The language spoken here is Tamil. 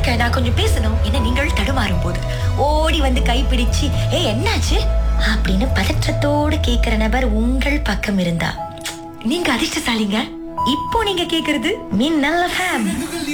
இருக்க, நான் கொஞ்சம் பேசணும் என நீங்கள் தடுமாறும் போது ஓடி வந்து கைப்பிடிச்சு என்னாச்சு அப்படின்னு பதற்றத்தோடு கேக்குற நபர் உங்கள் பக்கம் இருந்தா நீங்க அதிர்ஷ்டசாலிங்க. இப்போ நீங்க கேக்குறது மின்னல் FM.